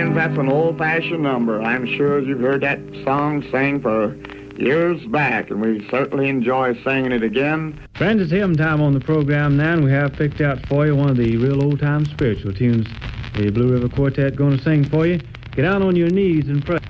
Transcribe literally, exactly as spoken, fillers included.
friends, that's an old-fashioned number. I'm sure you've heard that song sang for years back, and we certainly enjoy singing it again. Friends, it's hymn time on the program now, and we have picked out for you one of the real old-time spiritual tunes the Blue River Quartet going to sing for you. Get down on your knees and pray.